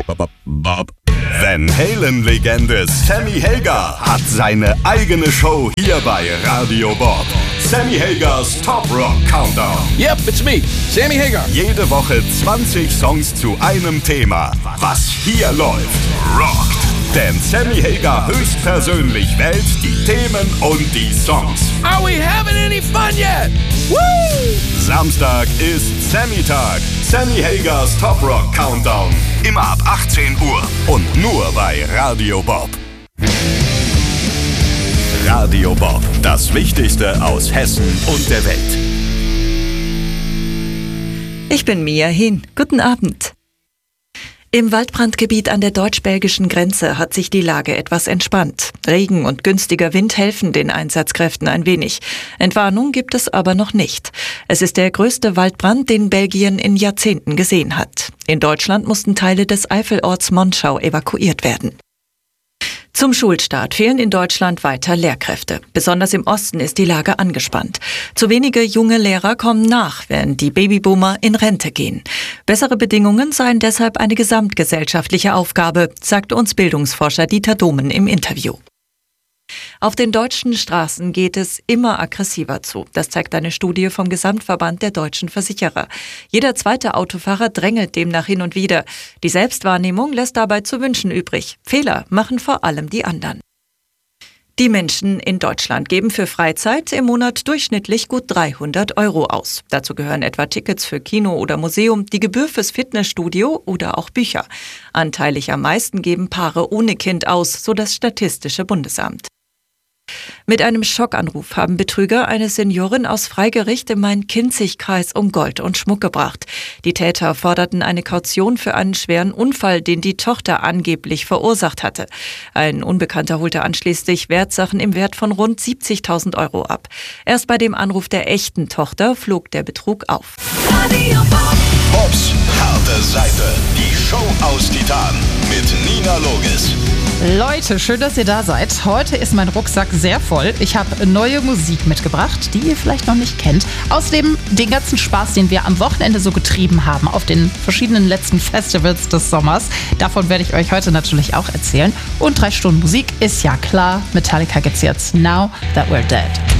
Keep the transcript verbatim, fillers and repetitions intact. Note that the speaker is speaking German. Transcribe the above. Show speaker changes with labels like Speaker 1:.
Speaker 1: Van Halen-Legende Sammy Hagar hat seine eigene Show hier bei Radio Bob. Sammy Hagars Top Rock Countdown.
Speaker 2: Yep, it's me, Sammy Hagar.
Speaker 1: Jede Woche zwanzig Songs zu einem Thema. Was hier läuft, rockt. Denn Sammy Hagar höchstpersönlich wählt die Themen und die Songs.
Speaker 2: Are we having any fun yet? Woo!
Speaker 1: Samstag ist Sammy-Tag. Sammy Hagars Top Rock Countdown. Immer ab achtzehn Uhr und nur bei Radio Bob. Radio Bob, das Wichtigste aus Hessen und der Welt.
Speaker 3: Ich bin Mia Hin. Guten Abend. Im Waldbrandgebiet an der deutsch-belgischen Grenze hat sich die Lage etwas entspannt. Regen und günstiger Wind helfen den Einsatzkräften ein wenig. Entwarnung gibt es aber noch nicht. Es ist der größte Waldbrand, den Belgien in Jahrzehnten gesehen hat. In Deutschland mussten Teile des Eifelorts Monschau evakuiert werden. Zum Schulstart fehlen in Deutschland weiter Lehrkräfte. Besonders im Osten ist die Lage angespannt. Zu wenige junge Lehrer kommen nach, während die Babyboomer in Rente gehen. Bessere Bedingungen seien deshalb eine gesamtgesellschaftliche Aufgabe, sagte uns Bildungsforscher Dieter Domen im Interview. Auf den deutschen Straßen geht es immer aggressiver zu. Das zeigt eine Studie vom Gesamtverband der deutschen Versicherer. Jeder zweite Autofahrer drängelt demnach hin und wieder. Die Selbstwahrnehmung lässt dabei zu wünschen übrig. Fehler machen vor allem die anderen. Die Menschen in Deutschland geben für Freizeit im Monat durchschnittlich gut dreihundert Euro aus. Dazu gehören etwa Tickets für Kino oder Museum, die Gebühr fürs Fitnessstudio oder auch Bücher. Anteilig am meisten geben Paare ohne Kind aus, so das Statistische Bundesamt. Mit einem Schockanruf haben Betrüger eine Seniorin aus Freigericht im Main-Kinzig-Kreis um Gold und Schmuck gebracht. Die Täter forderten eine Kaution für einen schweren Unfall, den die Tochter angeblich verursacht hatte. Ein Unbekannter holte anschließend Wertsachen im Wert von rund siebzigtausend Euro ab. Erst bei dem Anruf der echten Tochter flog der Betrug auf.
Speaker 1: Bobs harte Seite. Die Show aus Titan mit Nina Logis.
Speaker 4: Leute, schön, dass ihr da seid. Heute ist mein Rucksack sehr voll. Ich habe neue Musik mitgebracht, die ihr vielleicht noch nicht kennt. Außerdem den ganzen Spaß, den wir am Wochenende so getrieben haben auf den verschiedenen letzten Festivals des Sommers. Davon werde ich euch heute natürlich auch erzählen. Und drei Stunden Musik ist ja klar. Metallica gibt's jetzt. Now That We're Dead.